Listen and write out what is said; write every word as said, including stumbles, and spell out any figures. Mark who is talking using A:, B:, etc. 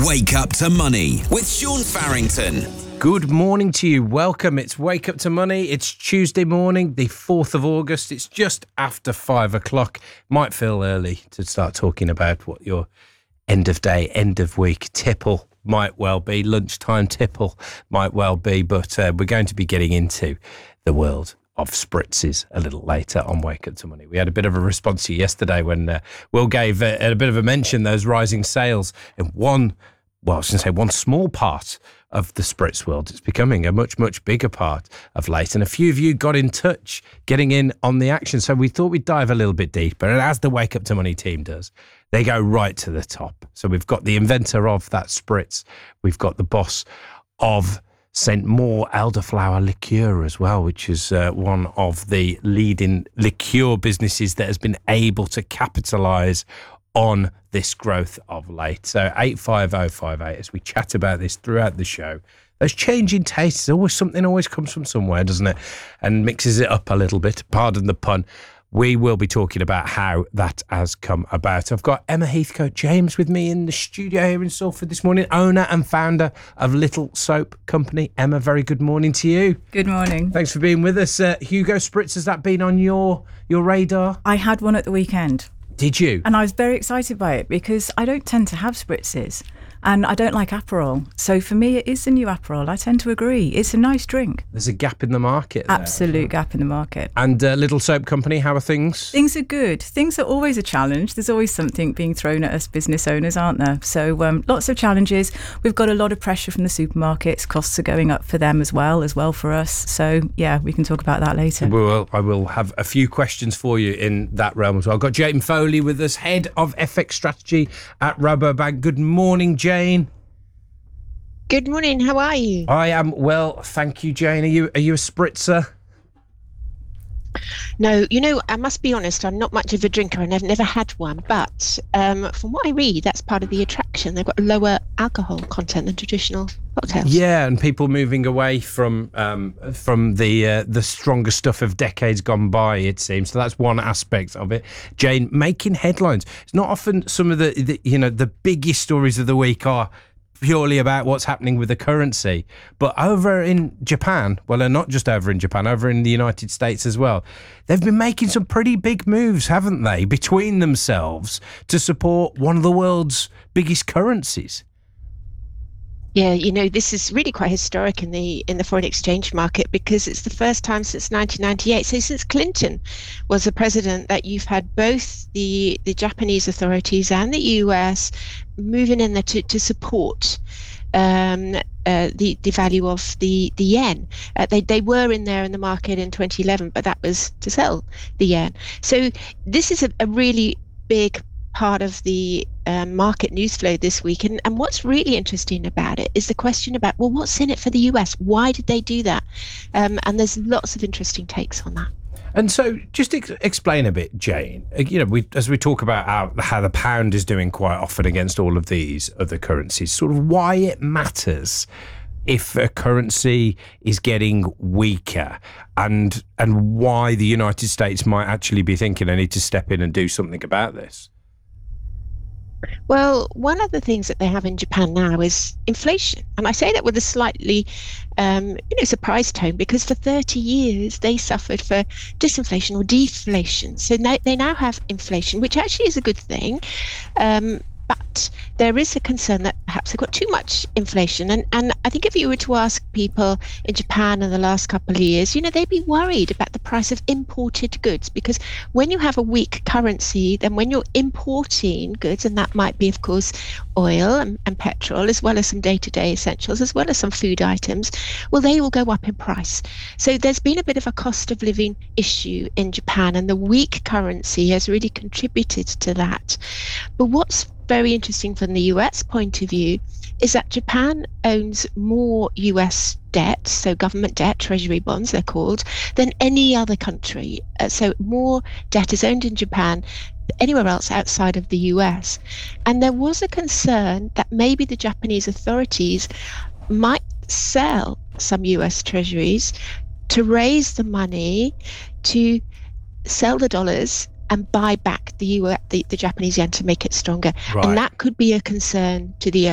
A: Wake Up to Money with Sean Farrington.
B: Good morning to you. Welcome. It's Wake Up to Money. It's Tuesday morning, the fourth of August. It's just after five o'clock. Might feel early to start talking about what your end of day, end of week tipple might well be. Lunchtime tipple might well be. But uh, we're going to be getting into the world of spritzes a little later on Wake Up to Money. We had a bit of a response to you yesterday when uh, Will gave a, a bit of a mention, those rising sales in one, well, I was going to say one small part of the spritz world. It's becoming a much, much bigger part of late. And a few of you got in touch, getting in on the action. So we thought we'd dive a little bit deeper. And as the Wake Up to Money team does, they go right to the top. So we've got the inventor of that spritz. We've got the boss of Saint Maur elderflower liqueur as well, which is uh, one of the leading liqueur businesses that has been able to capitalise on this growth of late. So eight five oh five eight, as we chat about this throughout the show. Those changing tastes, always something always comes from somewhere, doesn't it? And mixes it up a little bit, pardon the pun. We will be talking about how that has come about. I've got Emma Heathcote James with me in the studio here in Salford this morning, owner and founder of Little Soap Company. Emma, very good morning to you.
C: Good morning.
B: Thanks for being with us. Uh, Hugo Spritz, has that been on your, your radar?
C: I had one at the weekend.
B: Did you?
C: And I was very excited by it because I don't tend to have spritzes and I don't like Aperol. So for me, it is the new Aperol. I tend to agree. It's a nice drink.
B: There's a gap in the market there.
C: Absolute gap in the market.
B: And uh, Little Soap Company, how are things?
C: Things are good. Things are always a challenge. There's always something being thrown at us business owners, aren't there? So um, lots of challenges. We've got a lot of pressure from the supermarkets. Costs are going up for them as well, as well for us. So yeah, we can talk about that later.
B: Well, I will have a few questions for you in that realm as well. I've got Jane Foley with us, Head of F X Strategy at Rabobank. Good morning, Jane.
D: Good morning. How are you?
B: I am well, thank you, Jane. Are you are you a spritzer?
D: No, you know, I must be honest, I'm not much of a drinker and I've never had one, but um, from what I read, that's part of the attraction. They've got lower alcohol content than traditional cocktails.
B: Yeah, and people moving away from um, from the uh, the stronger stuff of decades gone by, it seems. So that's one aspect of it. Jane, making headlines. It's not often some of the, the you know, the biggest stories of the week are purely about what's happening with the currency. But over in Japan, well, and not just over in Japan, over in the United States as well, they've been making some pretty big moves, haven't they, between themselves to support one of the world's biggest currencies.
D: Yeah, you know, this is really quite historic in the in the foreign exchange market because it's the first time since nineteen ninety-eight, so since Clinton was the president, that you've had both the, the Japanese authorities and the U S moving in there to, to support um, uh, the, the value of the, the yen. Uh, they, they were in there in the market in twenty eleven, but that was to sell the yen. So this is a, a really big part of the um, market news flow this week. And, and what's really interesting about it is the question about, well, what's in it for the U S? Why did they do that? Um, and there's lots of interesting takes on that.
B: And so just ex- explain a bit, Jane, you know, we, as we talk about how, how the pound is doing quite often against all of these other currencies, sort of why it matters if a currency is getting weaker, and and why the United States might actually be thinking they need to step in and do something about this.
D: Well, one of the things that they have in Japan now is inflation. And I say that with a slightly, um, you know, surprise tone, because for thirty years they suffered for disinflation or deflation. So now, they now have inflation, which actually is a good thing. Um, But there is a concern that perhaps they've got too much inflation. And, and I think if you were to ask people in Japan in the last couple of years, you know, they'd be worried about the price of imported goods, because when you have a weak currency, then when you're importing goods, and that might be, of course, oil and, and petrol, as well as some day-to-day essentials, as well as some food items, well, they will go up in price. So there's been a bit of a cost of living issue in Japan, and the weak currency has really contributed to that. But what's very interesting from the U S point of view is that Japan owns more U S debt, so government debt, treasury bonds they're called, than any other country. Uh, so more debt is owned in Japan anywhere else outside of the U S. And there was a concern that maybe the Japanese authorities might sell some U S treasuries to raise the money to sell the dollars and buy back the, U S, the the Japanese yen to make it stronger.
B: Right.
D: And that could be a concern to the